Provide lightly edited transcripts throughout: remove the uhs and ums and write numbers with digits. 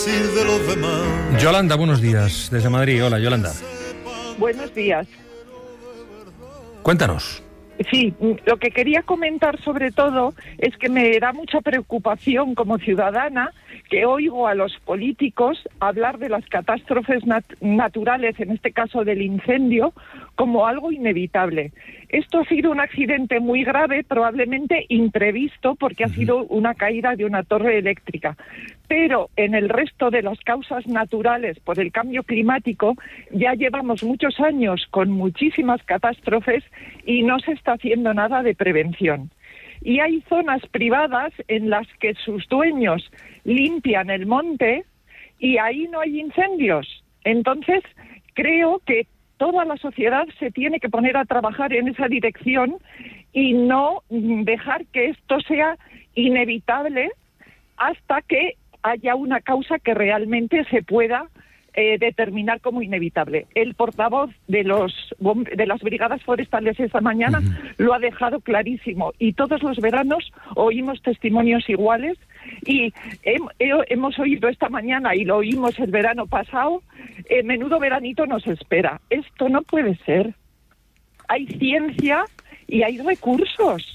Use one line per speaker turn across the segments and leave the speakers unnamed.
Yolanda, buenos días, desde Madrid. Hola, Yolanda.
Buenos días.
Cuéntanos.
Sí, lo que quería comentar sobre todo es que me da mucha preocupación como ciudadana que oigo a los políticos hablar de las catástrofes naturales, en este caso del incendio, como algo inevitable. Esto ha sido un accidente muy grave, probablemente imprevisto, porque ha sido una caída de una torre eléctrica. Pero en el resto de las causas naturales por el cambio climático ya llevamos muchos años con muchísimas catástrofes y no se está haciendo nada de prevención. Y hay zonas privadas en las que sus dueños limpian el monte y ahí no hay incendios. Entonces, creo que toda la sociedad se tiene que poner a trabajar en esa dirección y no dejar que esto sea inevitable hasta que haya una causa que realmente se pueda determinar como inevitable. El portavoz de las brigadas forestales esta mañana lo ha dejado clarísimo y todos los veranos oímos testimonios iguales y hemos oído esta mañana y lo oímos el verano pasado. Menudo veranito nos espera. Esto no puede ser. Hay ciencia y hay recursos.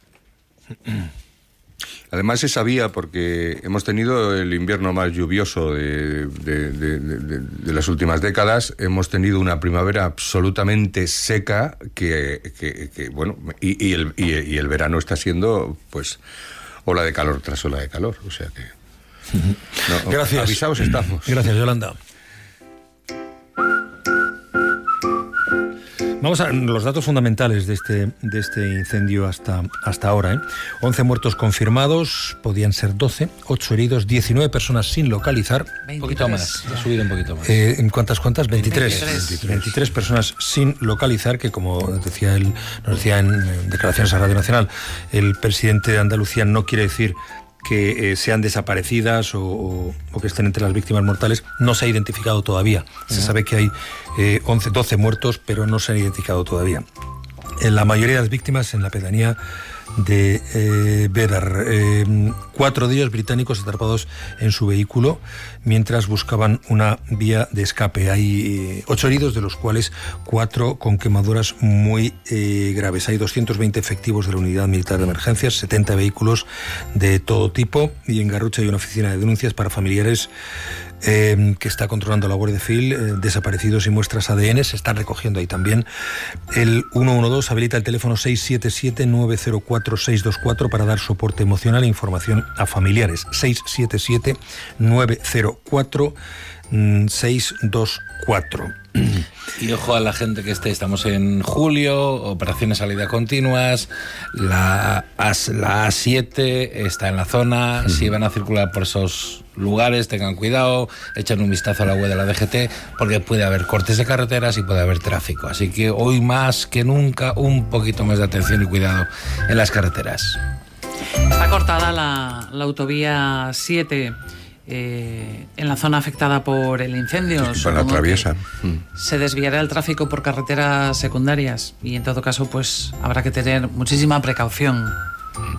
Además se sabía porque hemos tenido el invierno más lluvioso de las últimas décadas, hemos tenido una primavera absolutamente seca que bueno, y el verano está siendo pues ola de calor tras ola de calor, o sea que no,
gracias.
Avisados estamos.
Gracias, Yolanda. Vamos a los datos fundamentales de este incendio hasta ahora. 11 muertos confirmados, podían ser 12, 8 heridos, 19 personas sin localizar.
23. Un poquito más, ha subido un poquito más.
¿Cuántas? 23 personas sin localizar, que como nos decía en declaraciones a Radio Nacional, el presidente de Andalucía no quiere decir que sean desaparecidas o que estén entre las víctimas mortales. No se ha identificado todavía. Se sabe que hay 12 muertos, pero no se han identificado todavía. La mayoría de las víctimas en la pedanía de Bedar. 4 de ellos británicos atrapados en su vehículo mientras buscaban una vía de escape. Hay 8 heridos, de los cuales 4 con quemaduras muy graves. Hay 220 efectivos de la Unidad Militar de Emergencias, 70 vehículos de todo tipo, y en Garrucha hay una oficina de denuncias para familiares que está controlando la Guardia Civil. Desaparecidos y muestras ADN se están recogiendo ahí también. El 112 habilita el teléfono 677-904-624 para dar soporte emocional e información a familiares. 677-904-624.
Y ojo a la gente que estamos en julio, operaciones salida continuas, la A7 está en la zona, si van a circular por esos lugares, tengan cuidado, echen un vistazo a la web de la DGT, porque puede haber cortes de carreteras y puede haber tráfico, así que hoy más que nunca un poquito más de atención y cuidado en las carreteras.
Está cortada la autovía 7 en la zona afectada por el incendio.
La atraviesa.
Se desviará el tráfico por carreteras secundarias y en todo caso pues habrá que tener muchísima precaución.